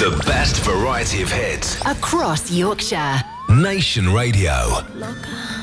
The best variety of hits across Yorkshire. Nation Radio. Loca.